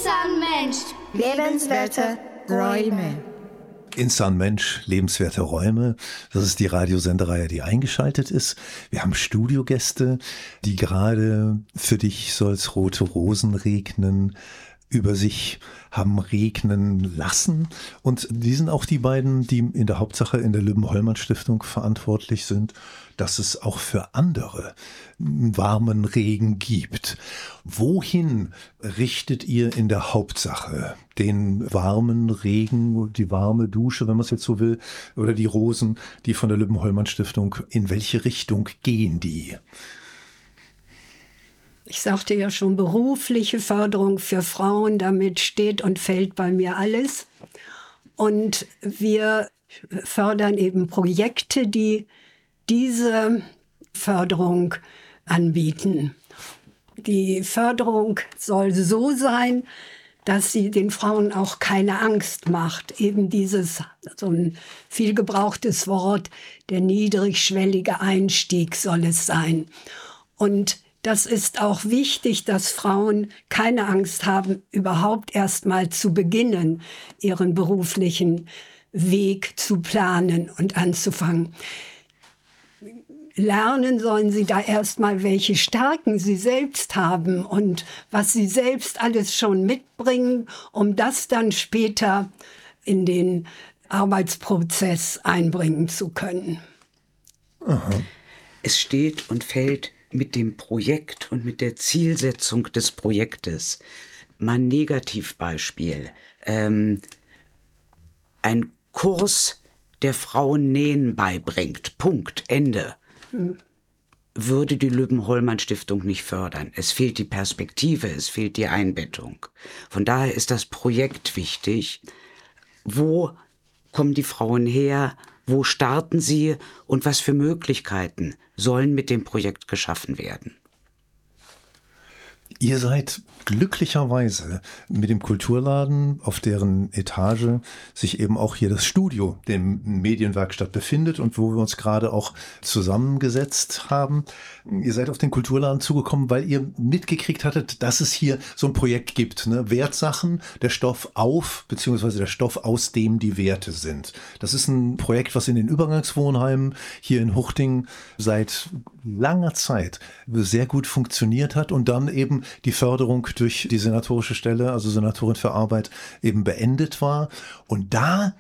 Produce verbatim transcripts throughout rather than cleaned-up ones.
Insan Mensch. Lebenswerte Räume. Insan Mensch, lebenswerte Räume. Das ist die Radiosendereihe, die eingeschaltet ist. Wir haben Studiogäste, die gerade Für dich soll's rote Rosen regnen über sich haben regnen lassen. Und die sind auch die beiden, die in der Hauptsache in der Löwen-Hollmann-Stiftung verantwortlich sind, dass es auch für andere warmen Regen gibt. Wohin richtet ihr in der Hauptsache den warmen Regen, die warme Dusche, wenn man es jetzt so will, oder die Rosen, die von der Löwen-Hollmann-Stiftung, in welche Richtung gehen die? Ich sagte ja schon, berufliche Förderung für Frauen, damit steht und fällt bei mir alles. Und wir fördern eben Projekte, die diese Förderung anbieten. Die Förderung soll so sein, dass sie den Frauen auch keine Angst macht. Eben dieses, so ein viel gebrauchtes Wort, der niedrigschwellige Einstieg soll es sein. Und das ist auch wichtig, dass Frauen keine Angst haben, überhaupt erst mal zu beginnen, ihren beruflichen Weg zu planen und anzufangen. Lernen sollen sie da erst mal, welche Stärken sie selbst haben und was sie selbst alles schon mitbringen, um das dann später in den Arbeitsprozess einbringen zu können. Aha. Es steht und fällt mit dem Projekt und mit der Zielsetzung des Projektes. Mal ein Negativbeispiel. Ähm, ein Kurs, der Frauen Nähen beibringt. Punkt. Ende. Hm. Würde die Löwen-Hollmann-Stiftung nicht fördern. Es fehlt die Perspektive, es fehlt die Einbettung. Von daher ist das Projekt wichtig. Wo kommen die Frauen her? Wo starten sie und was für Möglichkeiten sollen mit dem Projekt geschaffen werden? Ihr seid glücklicherweise mit dem Kulturladen, auf deren Etage sich eben auch hier das Studio der Medienwerkstatt befindet und wo wir uns gerade auch zusammengesetzt haben. Ihr seid auf den Kulturladen zugekommen, weil ihr mitgekriegt hattet, dass es hier so ein Projekt gibt, ne? Wertsachen, der Stoff auf, beziehungsweise der Stoff, aus dem die Werte sind. Das ist ein Projekt, was in den Übergangswohnheimen hier in Huchting seit langer Zeit sehr gut funktioniert hat und dann eben die Förderung durch die senatorische Stelle, also Senatorin für Arbeit, eben beendet war. Und da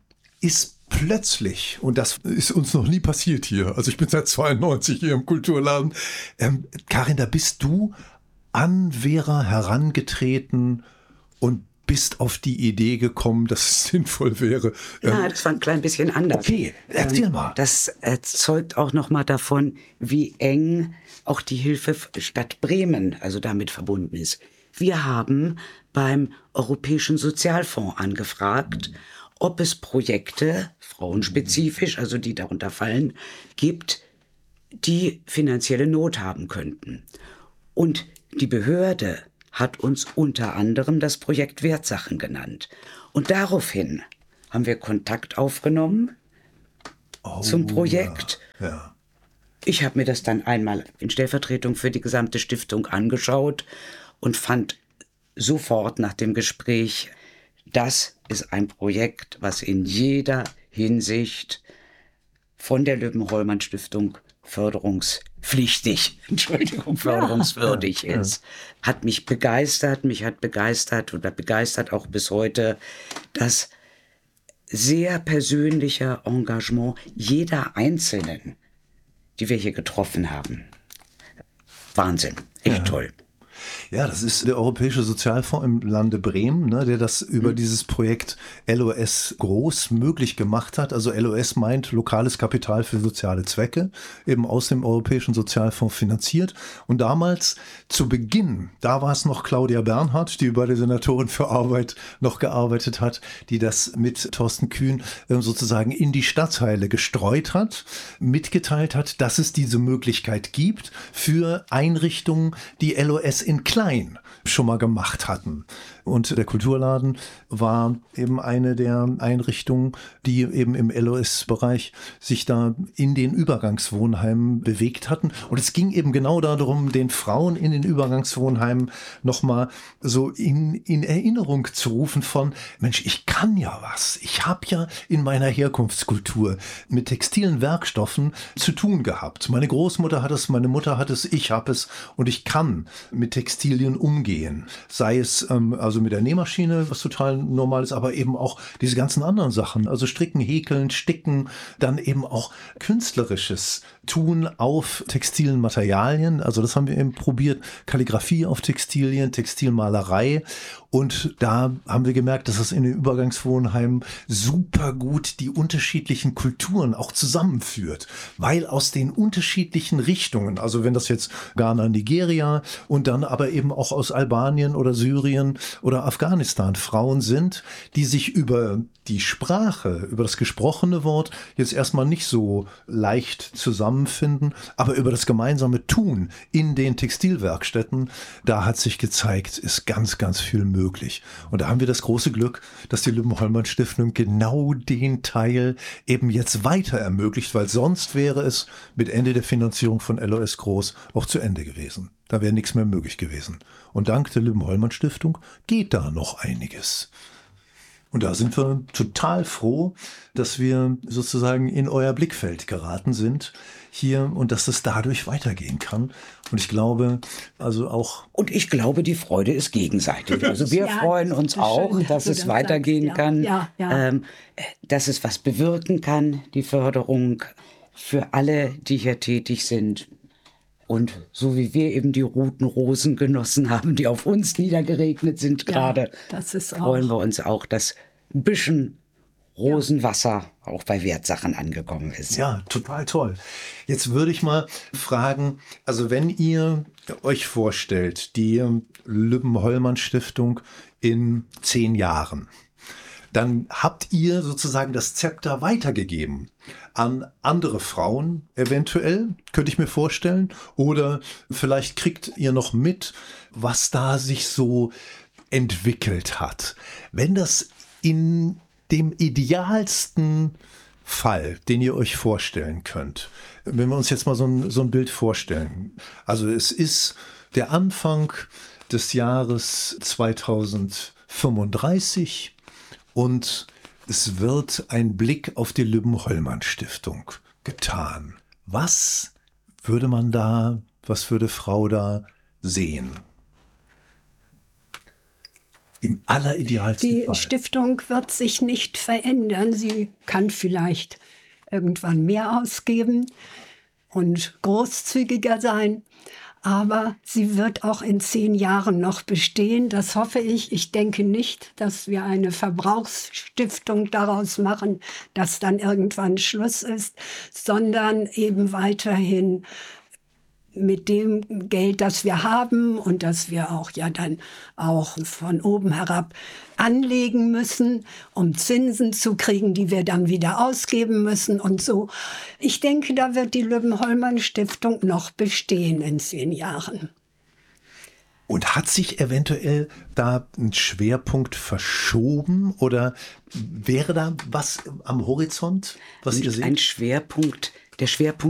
ist plötzlich, und das ist uns noch nie passiert hier, also ich bin seit zweiundneunzig hier im Kulturladen, ähm, Karin, da bist du an Vera herangetreten und bist auf die Idee gekommen, dass es sinnvoll wäre. Ja, das war ein klein bisschen anders. Okay, erzähl mal. Das zeugt auch noch mal davon, wie eng auch die Hilfe Stadt Bremen also damit verbunden ist. Wir haben beim Europäischen Sozialfonds angefragt, ob es Projekte, frauenspezifisch, also die darunter fallen, gibt, die finanzielle Not haben könnten. Und die Behörde hat uns unter anderem das Projekt Wertsachen genannt. Und daraufhin haben wir Kontakt aufgenommen oh, zum Projekt. Ja, ja. Ich habe mir das dann einmal in Stellvertretung für die gesamte Stiftung angeschaut und fand sofort nach dem Gespräch, das ist ein Projekt, was in jeder Hinsicht von der Löwen-Hollmann-Stiftung förderungspflichtig, Entschuldigung, förderungswürdig ja. ist. Hat mich begeistert, mich hat begeistert oder begeistert auch bis heute das sehr persönliche Engagement jeder Einzelnen, die wir hier getroffen haben. Wahnsinn, echt ja. toll. Ja, das ist der Europäische Sozialfonds im Lande Bremen, ne, der das über mhm. dieses Projekt L O S groß möglich gemacht hat. Also L O S meint lokales Kapital für soziale Zwecke, eben aus dem Europäischen Sozialfonds finanziert. Und damals zu Beginn, da war es noch Claudia Bernhardt, die bei der Senatorin für Arbeit noch gearbeitet hat, die das mit Thorsten Kühn äh, sozusagen in die Stadtteile gestreut hat, mitgeteilt hat, dass es diese Möglichkeit gibt für Einrichtungen, die L O S in kleinen klein schon mal gemacht hatten. Und der Kulturladen war eben eine der Einrichtungen, die eben im L O S-Bereich sich da in den Übergangswohnheimen bewegt hatten. Und es ging eben genau darum, den Frauen in den Übergangswohnheimen nochmal so in, in Erinnerung zu rufen von, Mensch, ich kann ja was. Ich habe ja in meiner Herkunftskultur mit textilen Werkstoffen zu tun gehabt. Meine Großmutter hat es, meine Mutter hat es, ich habe es und ich kann mit Textilien umgehen. Sei es ähm, also mit der Nähmaschine, was total normal ist, aber eben auch diese ganzen anderen Sachen. Also Stricken, Häkeln, Sticken, dann eben auch künstlerisches Tun auf textilen Materialien. Also das haben wir eben probiert. Kalligrafie auf Textilien, Textilmalerei. Und da haben wir gemerkt, dass es in den Übergangswohnheimen super gut die unterschiedlichen Kulturen auch zusammenführt. Weil aus den unterschiedlichen Richtungen, also wenn das jetzt Ghana, Nigeria und dann aber eben auch aus Albanien oder Syrien oder Afghanistan Frauen sind, die sich über die Sprache, über das gesprochene Wort jetzt erstmal nicht so leicht zusammenfinden, aber über das gemeinsame Tun in den Textilwerkstätten, da hat sich gezeigt, ist ganz, ganz viel möglich. Und da haben wir das große Glück, dass die Lübben-Hollmann-Stiftung genau den Teil eben jetzt weiter ermöglicht, weil sonst wäre es mit Ende der Finanzierung von L O S Groß auch zu Ende gewesen. Da wäre nichts mehr möglich gewesen. Und dank der Lübben-Hollmann-Stiftung geht da noch einiges. Und da sind wir total froh, dass wir sozusagen in euer Blickfeld geraten sind hier und dass es dadurch weitergehen kann. Und ich glaube, also auch... Und ich glaube, die Freude ist gegenseitig. Also wir ja, freuen uns schön, auch, dass du es das weitergehen sagst. Ja, kann, ja, ja. Ähm, dass es was bewirken kann, die Förderung für alle, die hier tätig sind. Und so wie wir eben die roten Rosen genossen haben, die auf uns niedergeregnet sind gerade, ja, freuen wir uns auch, dass ein bisschen Rosenwasser auch bei Wertsachen angekommen ist. Ja, total toll. Jetzt würde ich mal fragen, also wenn ihr euch vorstellt, die Lübben-Hollmann-Stiftung in zehn Jahren, dann habt ihr sozusagen das Zepter weitergegeben an andere Frauen eventuell, könnte ich mir vorstellen. Oder vielleicht kriegt ihr noch mit, was da sich so entwickelt hat. Wenn das in dem idealsten Fall, den ihr euch vorstellen könnt, wenn wir uns jetzt mal so ein, so ein Bild vorstellen. Also es ist der Anfang des Jahres zweitausendfünfunddreißig und es wird ein Blick auf die Lübben-Hollmann-Stiftung getan. Was würde man da, was würde Frau da sehen? Im alleridealsten Die Fall. Stiftung wird sich nicht verändern. Sie kann vielleicht irgendwann mehr ausgeben und großzügiger sein. Aber sie wird auch in zehn Jahren noch bestehen. Das hoffe ich. Ich denke nicht, dass wir eine Verbrauchsstiftung daraus machen, dass dann irgendwann Schluss ist, sondern eben weiterhin mit dem Geld, das wir haben und das wir auch ja dann auch von oben herab anlegen müssen, um Zinsen zu kriegen, die wir dann wieder ausgeben müssen und so. Ich denke, da wird die Lübben-Hollmann-Stiftung noch bestehen in zehn Jahren. Und hat sich eventuell da ein Schwerpunkt verschoben oder wäre da was am Horizont, was ihr seht? Ein Schwerpunkt, der Schwerpunkt